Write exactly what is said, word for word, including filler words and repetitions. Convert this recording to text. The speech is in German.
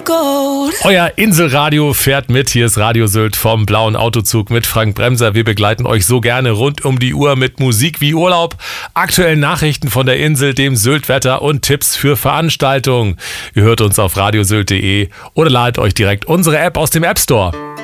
Euer Inselradio fährt mit. Hier ist Radio Sylt vom Blauen Autozug mit Frank Bremser. Wir begleiten euch so gerne rund um die Uhr mit Musik wie Urlaub, aktuellen Nachrichten von der Insel, dem Syltwetter und Tipps für Veranstaltungen. Ihr hört uns auf radiosylt punkt de oder ladet euch direkt unsere App aus dem App Store.